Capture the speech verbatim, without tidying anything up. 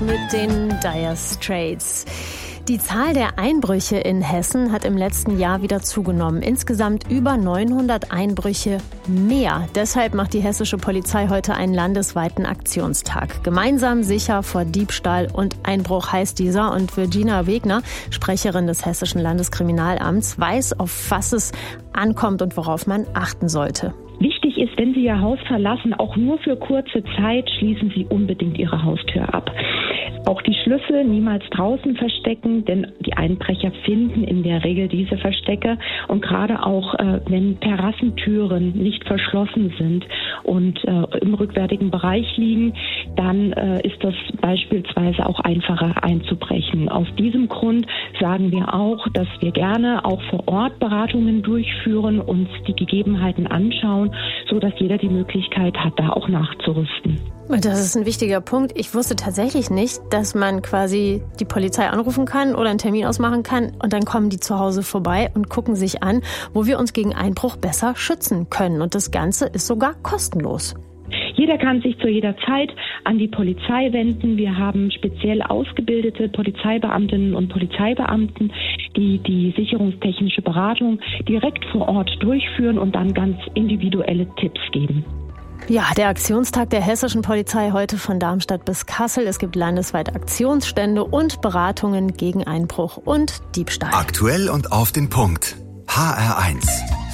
mit den Dire Straits. Die Zahl der Einbrüche in Hessen hat im letzten Jahr wieder zugenommen. Insgesamt über neunhundert Einbrüche mehr. Deshalb macht die hessische Polizei heute einen landesweiten Aktionstag. Gemeinsam sicher vor Diebstahl und Einbruch heißt dieser. Und Virginia Wegner, Sprecherin des Hessischen Landeskriminalamts, weiß, auf was es ankommt und worauf man achten sollte. Wichtig ist, wenn Sie Ihr Haus verlassen, auch nur für kurze Zeit, schließen Sie unbedingt Ihre Haustür ab. Auch die Schlüssel niemals draußen verstecken, denn die Einbrecher finden in der Regel diese Verstecke. Und gerade auch, äh, wenn Terrassentüren nicht verschlossen sind und äh, im rückwärtigen Bereich liegen, dann äh, ist das beispielsweise auch einfacher einzubrechen. Aus diesem Grund sagen wir auch, dass wir gerne auch vor Ort Beratungen durchführen, uns die Gegebenheiten anschauen, so dass jeder die Möglichkeit hat, da auch nachzurüsten. Das ist ein wichtiger Punkt. Ich wusste tatsächlich nicht, dass man quasi die Polizei anrufen kann oder einen Termin ausmachen kann und dann kommen die zu Hause vorbei und gucken sich an, wo wir uns gegen Einbruch besser schützen können. Und das Ganze ist sogar kostenlos. Jeder kann sich zu jeder Zeit an die Polizei wenden. Wir haben speziell ausgebildete Polizeibeamtinnen und Polizeibeamten, die die sicherungstechnische Beratung direkt vor Ort durchführen und dann ganz individuelle Tipps geben. Ja, der Aktionstag der hessischen Polizei heute von Darmstadt bis Kassel. Es gibt landesweit Aktionsstände und Beratungen gegen Einbruch und Diebstahl. Aktuell und auf den Punkt. H R eins.